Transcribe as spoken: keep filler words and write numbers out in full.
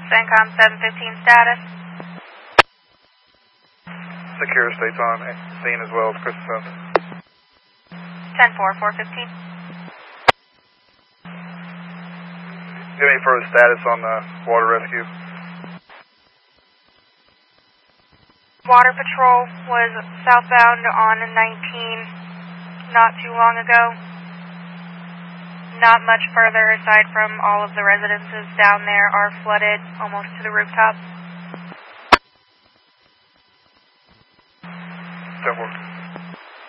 CENTCOM seven fifteen status. Secure states on scene as well as Christensen. ten four, four fifteen. Do you have any further status on the water rescue? Water Patrol was southbound on nineteen not too long ago. Not much further aside from all of the residences down there are flooded almost to the rooftop. ten four.